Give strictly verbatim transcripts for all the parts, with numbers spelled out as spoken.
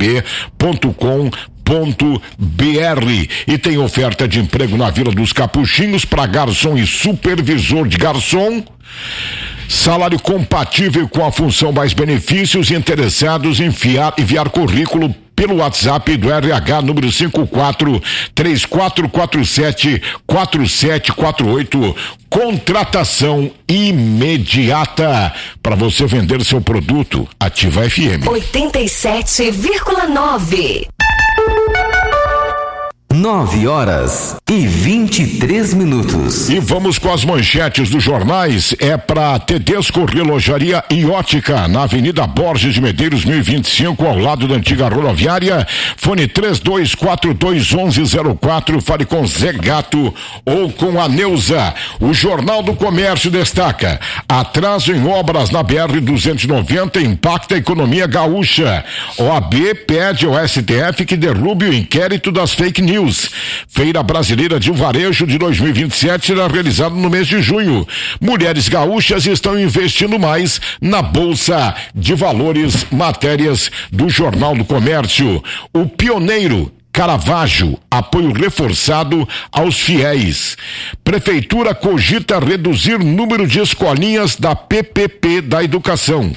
b ponto com ponto b r. E tem oferta de emprego na Vila dos Capuchinhos para garçom e supervisor de garçom. Salário compatível com a função, mais benefícios. Interessados em enviar, enviar currículo pelo WhatsApp do R H, número cinco quatro três quatro quatro sete quatro sete quatro oito. Contratação imediata para você vender seu produto. Ativa F M oitenta e sete vírgula nove. Nove horas e vinte e três minutos. E vamos com as manchetes dos jornais. É para Tedesco Relojaria e Ótica, na Avenida Borges de Medeiros, mil e vinte e cinco, ao lado da antiga rodoviária. Fone três dois quatro dois um um zero quatro. Fale com Zé Gato ou com a Neuza. O Jornal do Comércio destaca: atraso em obras na B R duzentos e noventa impacta a economia gaúcha. O A B pede ao S T F que derrube o inquérito das fake news. Feira Brasileira de Varejo de dois mil e vinte e sete será realizada no mês de junho. Mulheres gaúchas estão investindo mais na Bolsa de Valores. Matérias do Jornal do Comércio. O Pioneiro Caravaggio, apoio reforçado aos fiéis. Prefeitura cogita reduzir número de escolinhas da P P P da educação.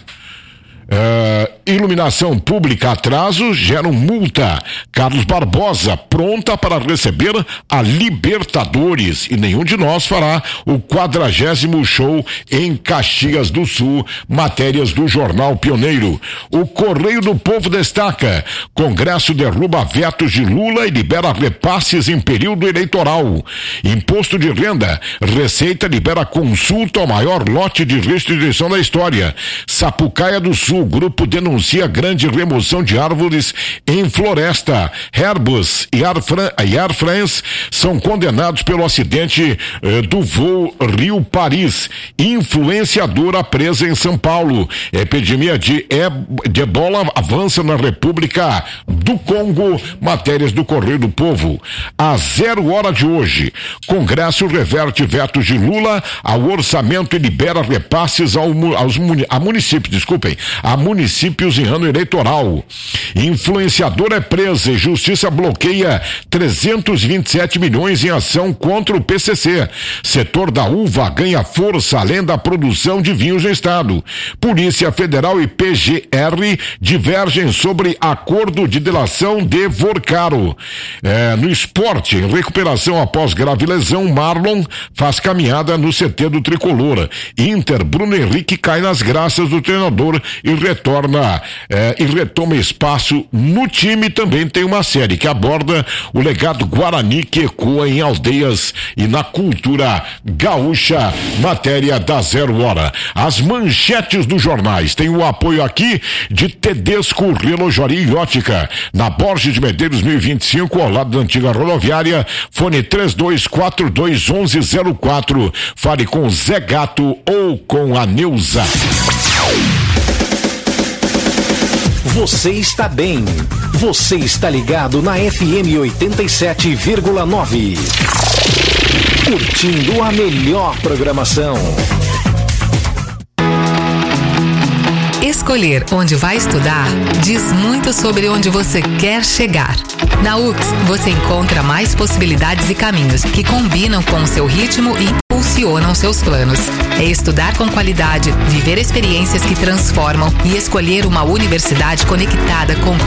Uh, iluminação pública, atraso geram multa. Carlos Barbosa, pronta para receber a Libertadores, e nenhum de nós fará o quadragésimo show em Caxias do Sul. Matérias do Jornal Pioneiro. O Correio do Povo destaca: Congresso derruba vetos de Lula e libera repasses em período eleitoral. Imposto de renda, Receita libera consulta ao maior lote de restituição da história. Sapucaia do Sul, o grupo denuncia grande remoção de árvores em floresta. Airbus e Air, Fran- Air France são condenados pelo acidente eh, do voo Rio-Paris. Influenciadora presa em São Paulo. Epidemia de, e- de ebola avança na República do Congo. Matérias do Correio do Povo. A zero hora de hoje, Congresso reverte vetos de Lula ao orçamento e libera repasses ao, aos muni- a municípios, desculpem, a municípios em ano eleitoral. Influenciadora é presa e justiça bloqueia trezentos e vinte e sete milhões em ação contra o P C C. Setor da uva ganha força além da produção de vinhos no estado. Polícia Federal e P G R divergem sobre acordo de delação de Vorcaro. É, no esporte, em recuperação após grave lesão, Marlon faz caminhada no C T do Tricolor. Inter, Bruno Henrique cai nas graças do treinador e retorna eh, e retoma espaço no time. Também tem uma série que aborda o legado Guarani que ecoa em aldeias e na cultura gaúcha. Matéria da Zero Hora. As manchetes dos jornais têm o apoio aqui de Tedesco Relojaria e Ótica, na Borges de Medeiros mil e vinte e cinco, ao lado da antiga rodoviária. Fone três dois quatro dois um um zero quatro. Fale com Zé Gato ou com a Neuza. Você está bem. Você está ligado na F M oitenta e sete vírgula nove. Curtindo a melhor programação. Escolher onde vai estudar diz muito sobre onde você quer chegar. Na U X, você encontra mais possibilidades e caminhos que combinam com o seu ritmo e impulsionam seus planos. É estudar com qualidade, viver experiências que transformam e escolher uma universidade conectada com